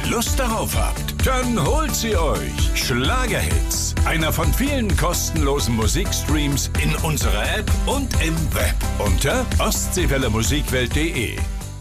Lust darauf habt, dann holt sie euch. Schlagerhits, einer von vielen kostenlosen Musikstreams in unserer App und im Web unter ostseewellemusikwelt.de.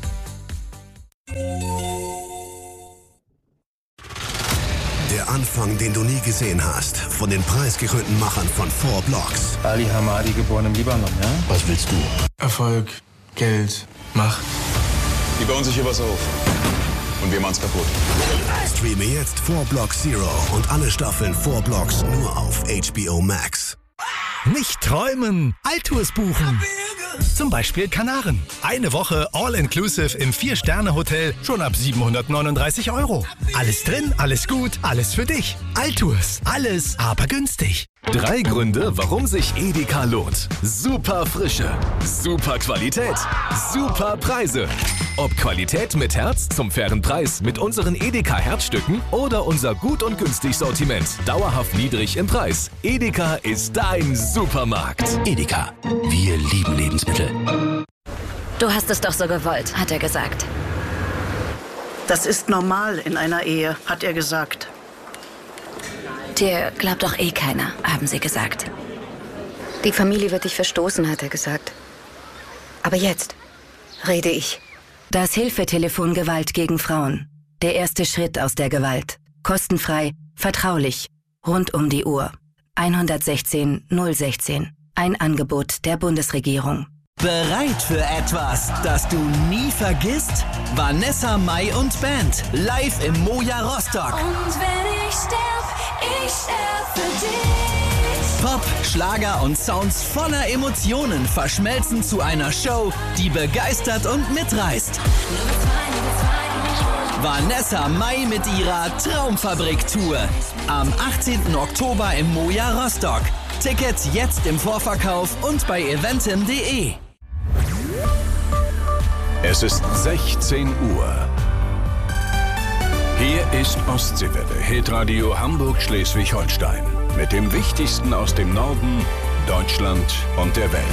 Der Anfang, den du nie gesehen hast, von den preisgekrönten Machern von 4 Blocks. Ali Hamadi, geboren im Libanon, ja? Was willst du? Erfolg, Geld, Macht. Die bauen sich hier was auf. Und wir machen's kaputt. Streame jetzt 4 Blocks Zero und alle Staffeln 4 Blocks nur auf HBO Max. Nicht träumen, Alltours buchen. Zum Beispiel Kanaren. Eine Woche All-Inclusive im 4-Sterne-Hotel schon ab 739 €. Alles drin, alles gut, alles für dich. Alltours, alles aber günstig. 3 Gründe, warum sich Edeka lohnt. Super Frische, super Qualität, super Preise. Ob Qualität mit Herz zum fairen Preis mit unseren Edeka Herzstücken oder unser gut und günstig Sortiment, dauerhaft niedrig im Preis. Edeka ist dein Supermarkt. Edeka, wir lieben Lebensmittel. Du hast es doch so gewollt, hat er gesagt. Das ist normal in einer Ehe, hat er gesagt. Dir glaubt doch eh keiner, haben sie gesagt. Die Familie wird dich verstoßen, hat er gesagt. Aber jetzt rede ich. Das Hilfetelefon Gewalt gegen Frauen. Der erste Schritt aus der Gewalt. Kostenfrei, vertraulich, rund um die Uhr. 116 016. Ein Angebot der Bundesregierung. Bereit für etwas, das du nie vergisst? Vanessa Mai und Band, live im Moja Rostock. Und wenn ich sterb für dich. Pop, Schlager und Sounds voller Emotionen verschmelzen zu einer Show, die begeistert und mitreißt. Vanessa Mai mit ihrer Traumfabrik-Tour. Am 18. Oktober im Moja Rostock. Tickets jetzt im Vorverkauf und bei eventim.de. Es ist 16 Uhr. Hier ist Ostseewelle, Hitradio Hamburg-Schleswig-Holstein. Mit dem Wichtigsten aus dem Norden, Deutschland und der Welt.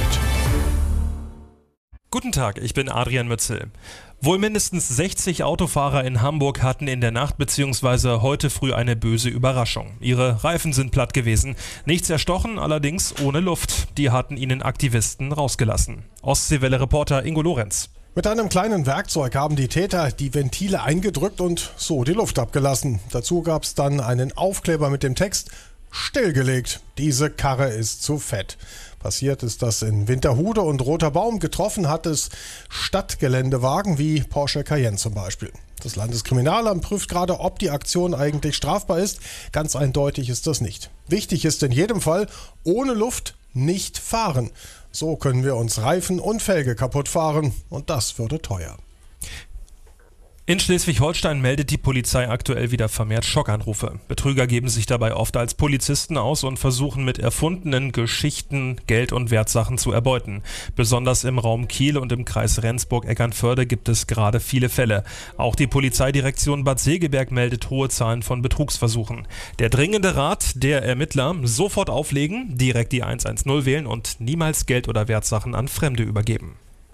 Guten Tag, ich bin Adrian Mützel. Wohl mindestens 60 Autofahrer in Hamburg hatten in der Nacht bzw. heute früh eine böse Überraschung. Ihre Reifen sind platt gewesen, nicht zerstochen, allerdings ohne Luft. Die hatten ihnen Aktivisten rausgelassen. Ostseewelle-Reporter Ingo Lorenz. Mit einem kleinen Werkzeug haben die Täter die Ventile eingedrückt und so die Luft abgelassen. Dazu gab es dann einen Aufkleber mit dem Text: Stillgelegt, diese Karre ist zu fett. Passiert ist das in Winterhude und Roter Baum. Getroffen hat es Stadtgeländewagen wie Porsche Cayenne zum Beispiel. Das Landeskriminalamt prüft gerade, ob die Aktion eigentlich strafbar ist. Ganz eindeutig ist das nicht. Wichtig ist in jedem Fall, ohne Luft nicht fahren. So können wir uns Reifen und Felge kaputt fahren und das würde teuer. In Schleswig-Holstein meldet die Polizei aktuell wieder vermehrt Schockanrufe. Betrüger geben sich dabei oft als Polizisten aus und versuchen mit erfundenen Geschichten Geld und Wertsachen zu erbeuten. Besonders im Raum Kiel und im Kreis Rendsburg-Eckernförde gibt es gerade viele Fälle. Auch die Polizeidirektion Bad Segeberg meldet hohe Zahlen von Betrugsversuchen. Der dringende Rat der Ermittler: sofort auflegen, direkt die 110 wählen und niemals Geld oder Wertsachen an Fremde übergeben.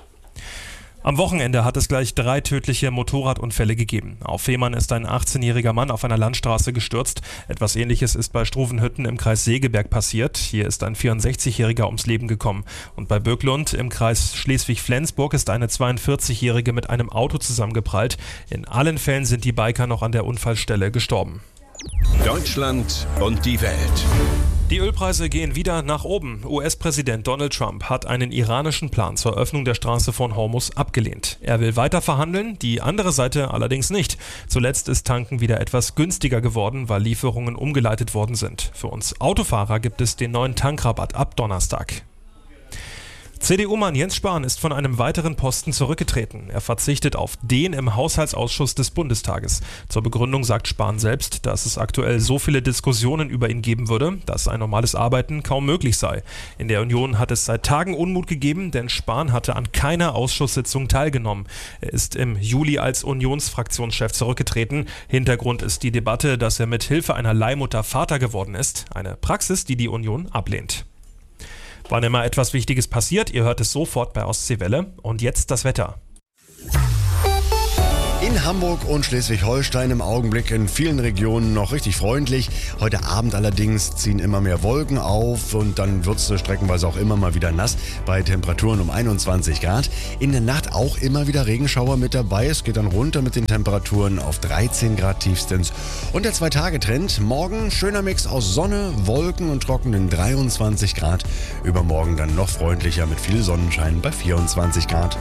Am Wochenende hat es gleich 3 tödliche Motorradunfälle gegeben. Auf Fehmarn ist ein 18-jähriger Mann auf einer Landstraße gestürzt. Etwas Ähnliches ist bei Struvenhütten im Kreis Segeberg passiert. Hier ist ein 64-jähriger ums Leben gekommen. Und bei Böcklund im Kreis Schleswig-Flensburg ist eine 42-jährige mit einem Auto zusammengeprallt. In allen Fällen sind die Biker noch an der Unfallstelle gestorben. Deutschland und die Welt. Die Ölpreise gehen wieder nach oben. US-Präsident Donald Trump hat einen iranischen Plan zur Öffnung der Straße von Hormuz abgelehnt. Er will weiter verhandeln, die andere Seite allerdings nicht. Zuletzt ist Tanken wieder etwas günstiger geworden, weil Lieferungen umgeleitet worden sind. Für uns Autofahrer gibt es den neuen Tankrabatt ab Donnerstag. CDU-Mann Jens Spahn ist von einem weiteren Posten zurückgetreten. Er verzichtet auf den im Haushaltsausschuss des Bundestages. Zur Begründung sagt Spahn selbst, dass es aktuell so viele Diskussionen über ihn geben würde, dass ein normales Arbeiten kaum möglich sei. In der Union hat es seit Tagen Unmut gegeben, denn Spahn hatte an keiner Ausschusssitzung teilgenommen. Er ist im Juli als Unionsfraktionschef zurückgetreten. Hintergrund ist die Debatte, dass er mit Hilfe einer Leihmutter Vater geworden ist. Eine Praxis, die die Union ablehnt. Wann immer etwas Wichtiges passiert, ihr hört es sofort bei Ostseewelle. Und jetzt das Wetter. In In Hamburg und Schleswig-Holstein im Augenblick in vielen Regionen noch richtig freundlich. Heute Abend allerdings ziehen immer mehr Wolken auf und dann wird es streckenweise auch immer mal wieder nass bei Temperaturen um 21 Grad. In der Nacht auch immer wieder Regenschauer mit dabei. Es geht dann runter mit den Temperaturen auf 13 Grad tiefstens. Und der 2-Tage-Trend, morgen schöner Mix aus Sonne, Wolken und trockenen 23 Grad. Übermorgen dann noch freundlicher mit viel Sonnenschein bei 24 Grad.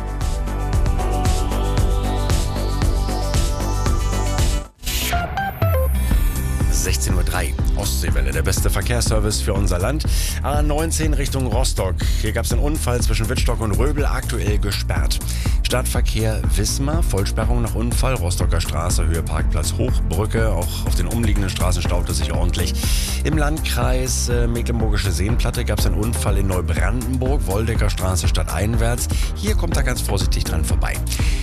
Uhr, Ostseewelle, der beste Verkehrsservice für unser Land. A19 Richtung Rostock. Hier gab es einen Unfall zwischen Wittstock und Röbel, aktuell gesperrt. Stadtverkehr Wismar, Vollsperrung nach Unfall, Rostocker Straße, Höhe Parkplatz Hochbrücke. Auch auf den umliegenden Straßen staute sich ordentlich. Im Landkreis Mecklenburgische Seenplatte gab es einen Unfall in Neubrandenburg, Woldecker Straße stadteinwärts. Hier kommt er ganz vorsichtig dran vorbei.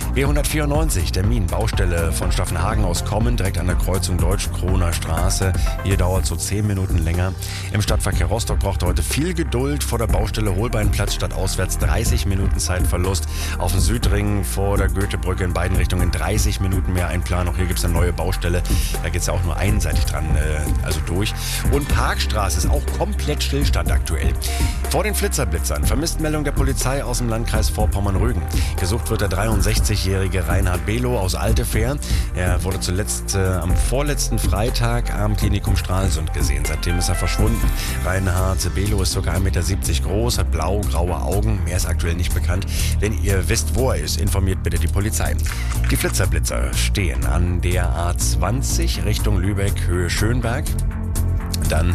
B194, Termin, Baustelle von Staffenhagen aus kommen, direkt an der Kreuzung Deutsch-Kroner Straße. Hier dauert so 10 Minuten länger. Im Stadtverkehr Rostock braucht heute viel Geduld. Vor der Baustelle Holbeinplatz statt auswärts 30 Minuten Zeitverlust. Auf dem Südring vor der Goethebrücke in beiden Richtungen 30 Minuten mehr Einplanung. Hier gibt es eine neue Baustelle. Da geht es ja auch nur einseitig dran, also durch. Und Parkstraße ist auch komplett Stillstand aktuell. Vor den Flitzerblitzern. Vermisstenmeldung der Polizei aus dem Landkreis Vorpommern-Rügen. Gesucht wird der 63-jährige Reinhard Below aus Altefähr. Er wurde zuletzt am vorletzten Freitag am Klinikum Stralsund gesehen. Seitdem ist er verschwunden. Reinhard Below ist ca. 1,70 Meter groß, hat blau-graue Augen. Mehr ist aktuell nicht bekannt. Wenn ihr wisst, wo er ist, informiert bitte die Polizei. Die Flitzerblitzer stehen an der A20 Richtung Lübeck, Höhe Schönberg. Dann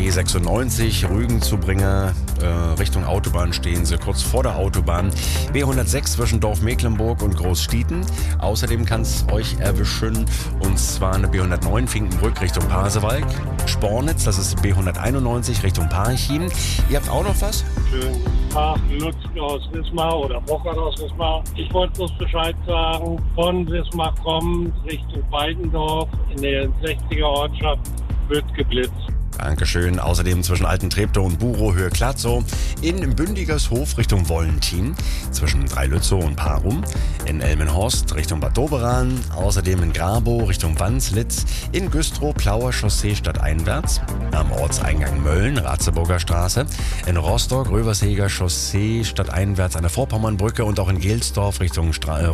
B96 Rügen-Zubringer Richtung Autobahn stehen sie kurz vor der Autobahn. B106 zwischen Dorf Mecklenburg und Großstieten. Außerdem kann es euch erwischen, und zwar eine B109 Finkenbrück Richtung Pasewalk. Spornitz, das ist B191 Richtung Parchim. Ihr habt auch noch was? Schönen Tag, Lutz aus Wismar oder Bockert aus Wismar. Ich wollte bloß Bescheid sagen, von Wismar kommt Richtung Beidendorf in der 60er Ortschaft wird geblitzt. Dankeschön. Außerdem zwischen Alten Treptow und Burow Höhe Klatzow, in Bündigershof Richtung Wollentin, zwischen Dreilützow und Parum, in Elmenhorst Richtung Bad Doberan, außerdem in Grabow Richtung Wanslitz, in Güstrow Plauer Chaussee stadteinwärts, am Ortseingang Mölln Ratzeburger Straße, in Rostock Röversheger Chaussee stadteinwärts an der Vorpommernbrücke und auch in Gelsdorf Richtung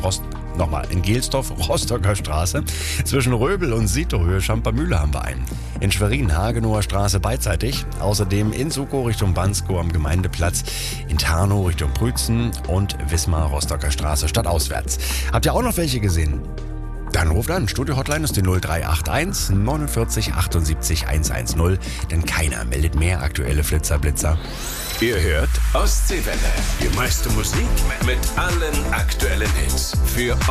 Rostocker Straße, zwischen Röbel und Sietow Schampermühle haben wir einen. In Schwerin Hagenower Straße beidseitig, außerdem in Sukow Richtung Banskow am Gemeindeplatz, in Tarnow Richtung Prützen und Wismar Rostocker Straße stadtauswärts. Habt ihr auch noch welche gesehen? Dann ruft an. Studio-Hotline ist die 0381 49 78 110, denn keiner meldet mehr aktuelle Flitzerblitzer. Ihr hört Ostseewelle. Die meiste Musik mit allen aktuellen Hits. Für